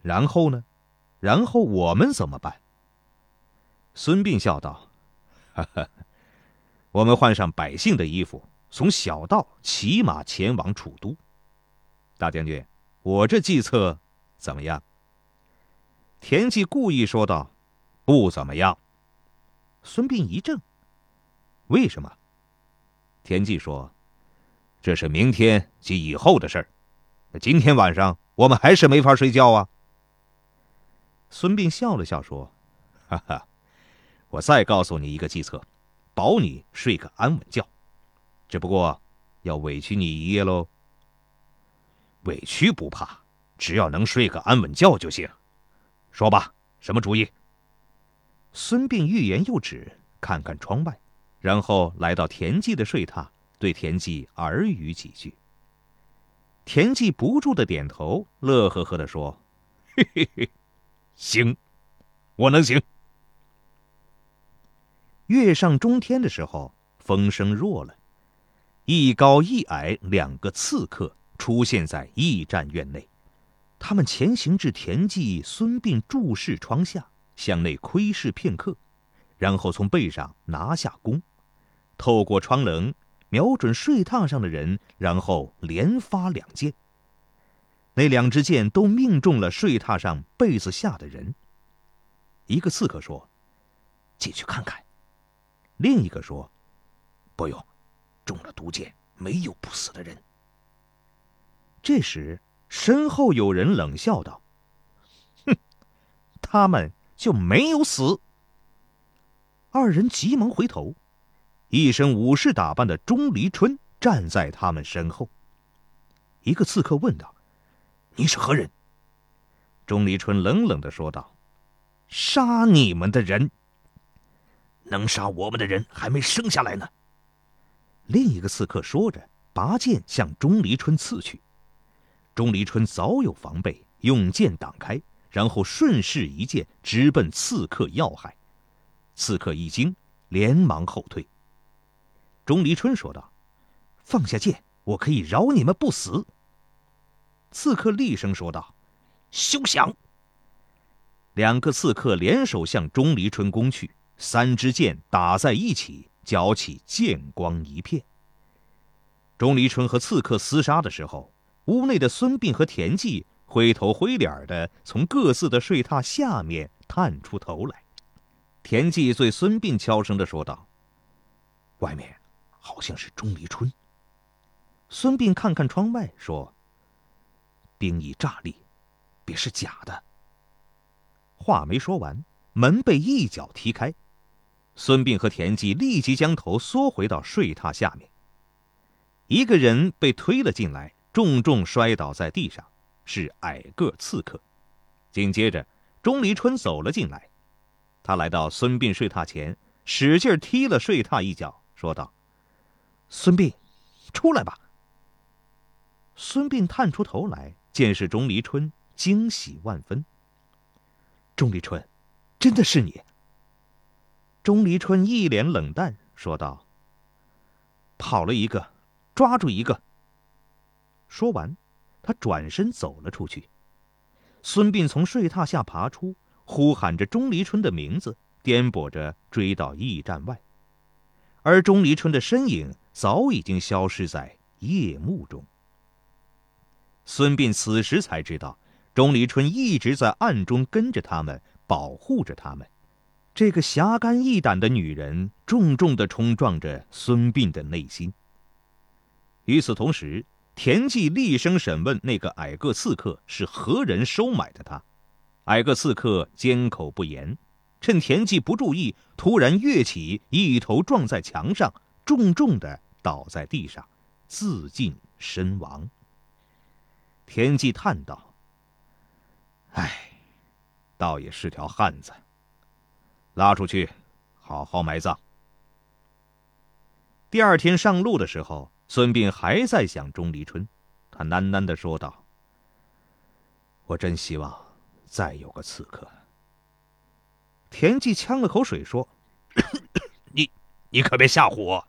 然后呢？然后我们怎么办？”孙膑笑道：“哈哈，我们换上百姓的衣服，从小道骑马前往楚都。大将军，我这计策怎么样？”田忌故意说道：“不怎么样。”孙膑一怔：“为什么？”田忌说：“这是明天及以后的事儿，那今天晚上我们还是没法睡觉啊。”孙膑笑了笑说：“哈哈，我再告诉你一个计策，保你睡个安稳觉，只不过要委屈你一夜喽。”“委屈不怕，只要能睡个安稳觉就行。说吧，什么主意？”孙膑欲言又止，看看窗外，然后来到田忌的睡榻，对田忌耳语几句。田忌不住的点头，乐呵呵地说：“嘿嘿嘿，行，我能行。”月上中天的时候，风声弱了，一高一矮两个刺客出现在驿站院内。他们前行至田忌、孙膑注视窗下，向内窥视片刻，然后从背上拿下弓，透过窗棱瞄准睡榻上的人，然后连发2箭。那2支箭都命中了睡榻上被子下的人。一个刺客说：“进去看看。”另一个说：“不用，中了毒箭，没有不死的人。”这时身后有人冷笑道：“哼，他们就没有死。”二人急忙回头，一身武士打扮的钟离春站在他们身后。一个刺客问道：“你是何人？”钟离春冷冷地说道：“杀你们的人。”“能杀我们的人还没生下来呢。”另一个刺客说着，拔剑向钟离春刺去。钟离春早有防备，用剑挡开，然后顺势一剑直奔刺客要害。刺客一惊，连忙后退。钟离春说道：“放下剑，我可以饶你们不死。”刺客厉声说道：“休想！”2个刺客联手向钟离春攻去，3支箭打在一起，搅起剑光一片。钟离春和刺客厮杀的时候，屋内的孙膑和田忌灰头灰脸的从各自的睡榻下面探出头来。田忌对孙膑悄声地说道：“外面好像是钟离春。”孙膑看看窗外说：“兵已乍立，别是假的。”话没说完，门被一脚踢开，孙膑和田忌立即将头缩回到睡榻下面。一个人被推了进来，重重摔倒在地上，是矮个刺客。紧接着钟离春走了进来，他来到孙膑睡榻前，使劲踢了睡榻一脚，说道：“孙膑，出来吧。”孙膑探出头来，见是钟离春，惊喜万分。“钟离春，真的是你？”钟离春一脸冷淡，说道：“跑了一个，抓住一个。”说完，他转身走了出去。孙膑从睡榻下爬出，呼喊着钟离春的名字，颠簸着追到驿站外。而钟离春的身影早已经消失在夜幕中。孙膑此时才知道，钟离春一直在暗中跟着他们，保护着他们。这个侠肝义胆的女人重重地冲撞着孙膑的内心。与此同时，田忌厉声审问那个矮个刺客是何人收买的他。矮个刺客缄口不言，趁田忌不注意，突然跃起，一头撞在墙上，重重地倒在地上，自尽身亡。田忌叹道：“唉，倒也是条汉子，拉出去好好埋葬。”第二天上路的时候，孙膑还在想钟离春，他喃喃地说道：“我真希望再有个刺客。”田忌呛了口水说：“你可别吓唬我。”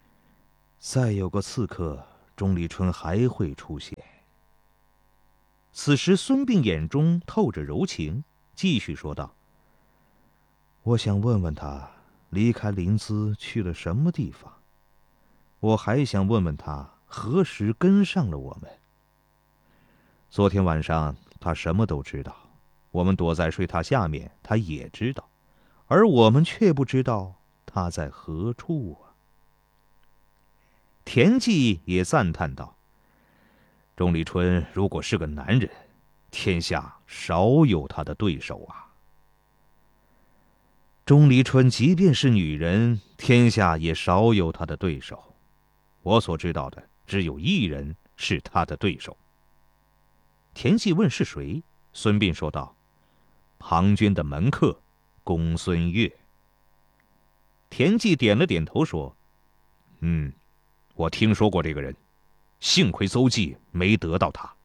再有个刺客，钟离春还会出现。 此时孙膑眼中透着柔情，继续说道：“我想问问他离开临淄去了什么地方，我还想问问他何时跟上了我们。昨天晚上他什么都知道，我们躲在水塔下面，他也知道，而我们却不知道他在何处啊。”田忌也赞叹道：“钟离春如果是个男人，天下少有他的对手啊。”钟离春即便是女人，天下也少有他的对手。我所知道的只有一人是他的对手。田忌问是谁，孙膑说道：“庞涓的门客公孙越。”田忌点了点头说：“我听说过这个人，幸亏邹忌没得到他。”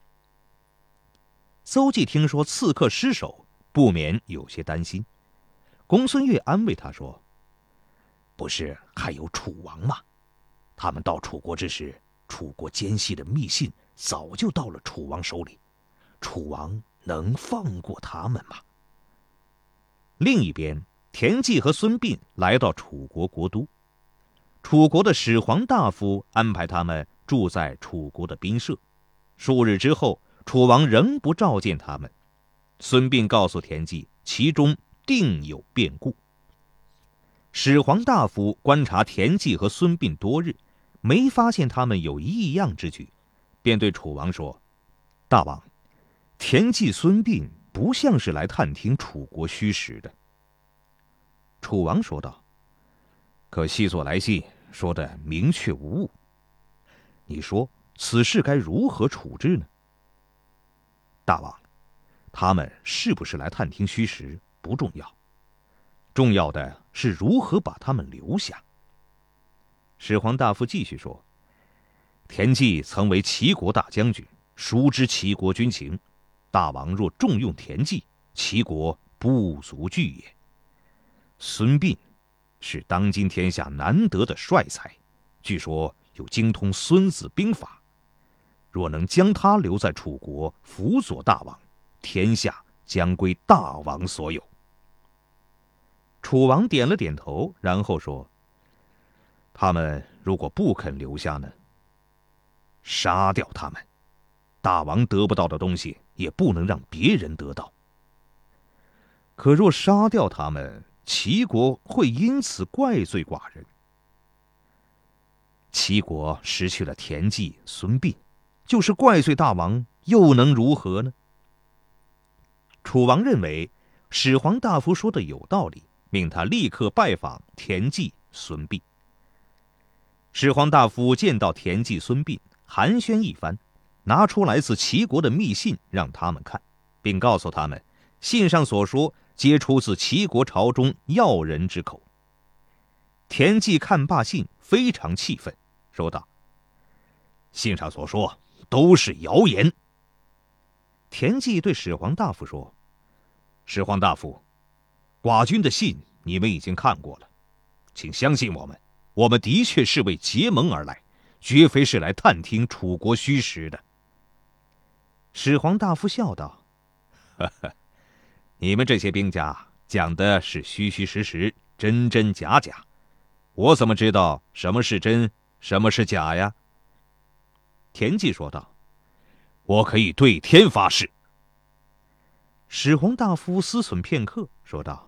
邹忌听说刺客失手，不免有些担心。公孙越安慰他说：“不是还有楚王吗？他们到楚国之时，楚国奸细的密信早就到了楚王手里，楚王能放过他们吗？”另一边，田忌和孙膑来到楚国国都，楚国的始皇大夫安排他们住在楚国的宾舍。数日之后，楚王仍不召见他们。孙膑告诉田忌，其中定有变故。始皇大夫观察田忌和孙膑多日，没发现他们有异样之举，便对楚王说：“大王，田忌、孙膑不像是来探听楚国虚实的。”楚王说道：“可细作来信说的明确无误，你说此事该如何处置呢？”大王，他们是不是来探听虚实不重要，重要的是如何把他们留下。始皇大夫继续说：“田忌曾为齐国大将军，熟知齐国军情，大王若重用田忌，齐国不足惧也。孙膑是当今天下难得的帅才，据说又精通孙子兵法，若能将他留在楚国辅佐大王，天下将归大王所有。”楚王点了点头，然后说：“他们如果不肯留下呢？杀掉他们，大王得不到的东西也不能让别人得到。可若杀掉他们，齐国会因此怪罪寡人。齐国失去了田忌、孙膑，就是怪罪大王，又能如何呢？”楚王认为始皇大夫说的有道理，命他立刻拜访田忌、孙膑。始皇大夫见到田忌、孙膑，寒暄一番，拿出来自齐国的密信让他们看，并告诉他们，信上所说皆出自齐国朝中要人之口。田忌看罢信，非常气愤，说道：“信上所说都是谣言。”田忌对始皇大夫说：“始皇大夫，寡君的信你们已经看过了，请相信我们，我们的确是为结盟而来，绝非是来探听楚国虚实的。”始皇大夫笑道：“呵呵，你们这些兵家讲的是虚虚实实，真真假假，我怎么知道什么是真，什么是假呀？”田忌说道：“我可以对天发誓。”始皇大夫思忖片刻，说道：“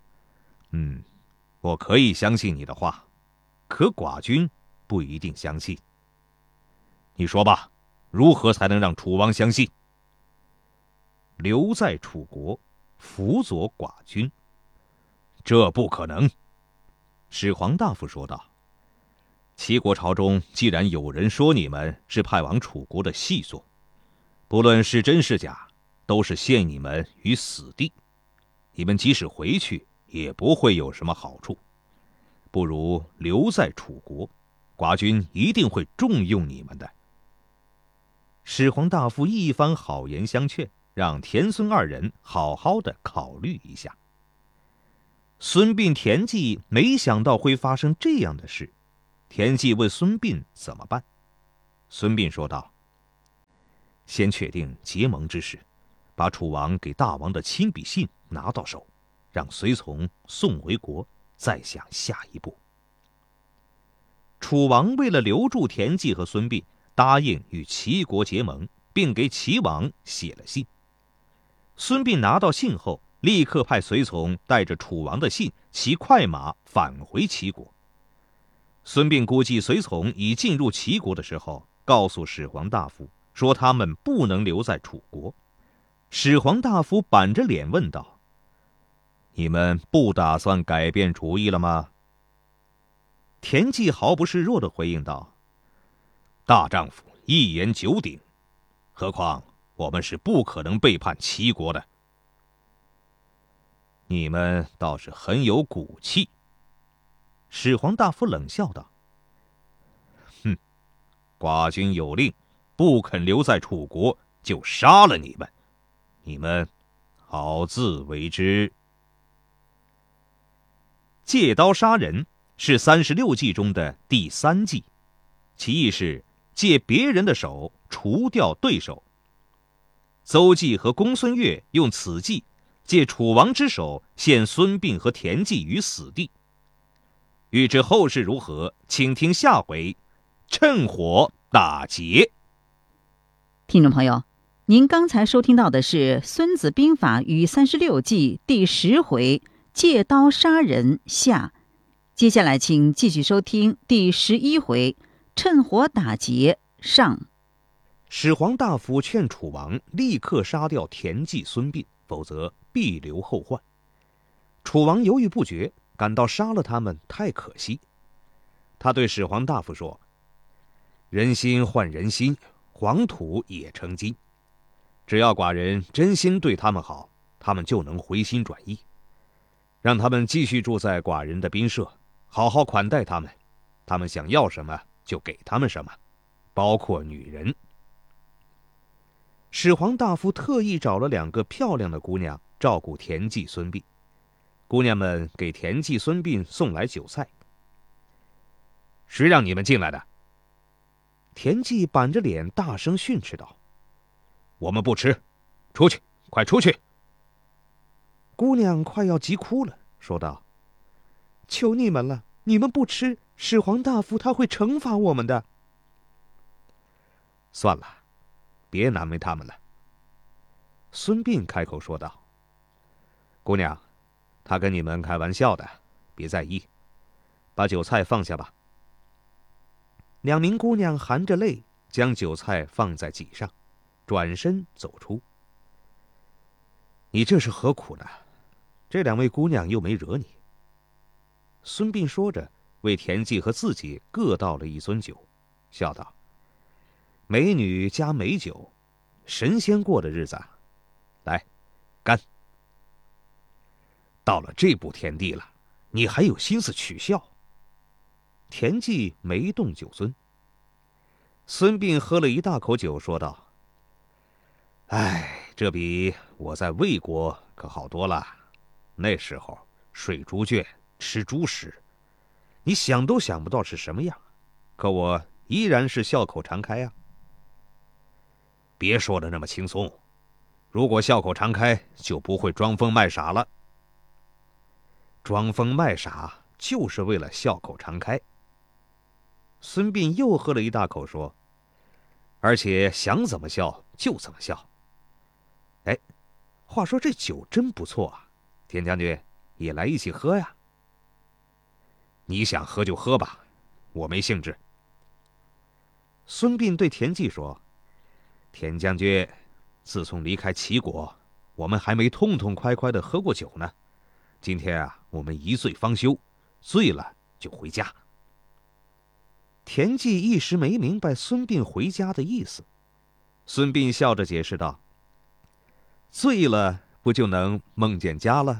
我可以相信你的话，可寡君不一定相信。你说吧，如何才能让楚王相信？”“留在楚国，辅佐寡君。”“这不可能。”始皇大夫说道：“齐国朝中既然有人说你们是派往楚国的细作，不论是真是假，都是陷你们于死地。你们即使回去，也不会有什么好处。不如留在楚国，寡君一定会重用你们的。”始皇大夫一番好言相劝，让田孙二人好好的考虑一下。孙膑、田忌没想到会发生这样的事。田忌问孙膑怎么办，孙膑说道：“ 先确定结盟之事，把楚王给大王的亲笔信拿到手，让随从送回国，再想下一步。楚王为了留住田忌和孙膑，答应与齐国结盟，并给齐王写了信。孙膑拿到信后，立刻派随从带着楚王的信骑快马返回齐国。孙膑估计随从已进入齐国的时候，告诉始皇大夫说他们不能留在楚国。始皇大夫板着脸问道：“你们不打算改变主意了吗？”田忌毫不示弱地回应道：“大丈夫一言九鼎，何况我们是不可能背叛齐国的。”你们倒是很有骨气。始皇大夫冷笑道：“哼，寡君有令，不肯留在楚国，就杀了你们，你们好自为之。”借刀杀人是36计中的第3计，其意是借别人的手除掉对手。邹忌和公孙越用此计借楚王之手陷孙膑和田忌于死地。欲知后事如何，请听下回趁火打劫。 听众朋友，您刚才收听到的是《孙子兵法》与36计第10回借刀杀人下。接下来请继续收听第11回趁火打劫上。 始皇大夫劝楚王立刻杀掉田忌、孙膑，否则必留后患。楚王犹豫不决，感到杀了他们太可惜。他对始皇大夫说：“人心换人心，黄土也成金。只要寡人真心对他们好，他们就能回心转意。让他们继续住在寡人的宾舍，好好款待他们，他们想要什么就给他们什么，包括女人。”始皇大夫特意找了2个漂亮的姑娘照顾田忌、孙膑。姑娘们给田忌、孙膑送来酒菜。“谁让你们进来的？”田忌板着脸大声训斥道：“我们不吃，出去，快出去！”姑娘快要急哭了，说道：“求你们了，你们不吃，始皇大夫他会惩罚我们的。”算了，别难为他们了。孙膑开口说道：“姑娘，他跟你们开玩笑的，别在意，把酒菜放下吧。”2名姑娘含着泪将酒菜放在几上，转身走出。“你这是何苦呢？这2位姑娘又没惹你。”孙膑说着，为田忌和自己各倒了1樽酒，笑道：“美女加美酒，神仙过的日子啊！来，干！到了这步田地了，你还有心思取笑？”田忌没动酒樽。孙膑喝了1大口酒，说道：“哎，这比我在魏国可好多了。那时候睡猪圈，吃猪食，你想都想不到是什么样。可我依然是笑口常开啊。”“别说的那么轻松，如果笑口常开，就不会装疯卖傻了。”“装疯卖傻就是为了笑口常开。”孙膑又喝了1大口，说：“而且想怎么笑就怎么笑。哎，话说这酒真不错啊，田将军也来一起喝呀。”“你想喝就喝吧，我没兴致。”孙膑对田忌说：“田将军，自从离开齐国，我们还没痛痛快快地喝过酒呢。今天啊，我们一醉方休，醉了就回家。”田忌一时没明白孙膑回家的意思。孙膑笑着解释道：“醉了不就能梦见家了？”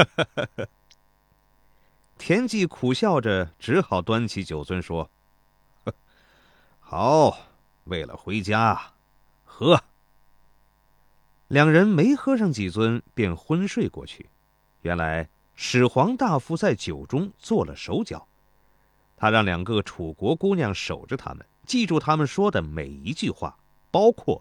田忌苦笑着，只好端起酒樽说：“好，为了回家，喝。”2人没喝上几樽，便昏睡过去。原来始皇大夫在酒中做了手脚，他让2个楚国姑娘守着他们，记住他们说的每一句话，包括